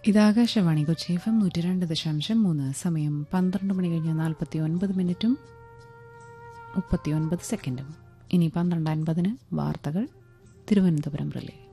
ഇത് ആകാശവാണി കൊച്ചി FM 102.3. സമയം 12 മണി കഴിഞ്ഞ് 49 മിനിറ്റും 39 സെക്കൻഡും. ഇനി 12:50 വാർത്തകൾ തിരുവനന്തപുരം റിലേ.